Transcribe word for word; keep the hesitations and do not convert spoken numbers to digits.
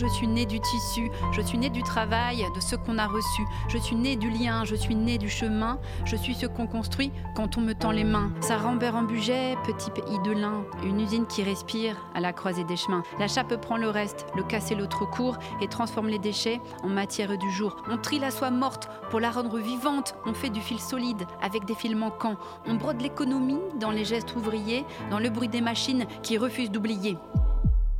Je suis née du tissu, je suis née du travail, de ce qu'on a reçu. Je suis née du lien, je suis née du chemin. Je suis ce qu'on construit quand on me tend les mains. Ça rambert en budget, petit pays de lin. Une usine qui respire à la croisée des chemins. La chape prend le reste, le casse et l'autre court et transforme les déchets en matière du jour. On trie la soie morte pour la rendre vivante. On fait du fil solide avec des fils manquants. On brode l'économie dans les gestes ouvriers, dans le bruit des machines qui refusent d'oublier.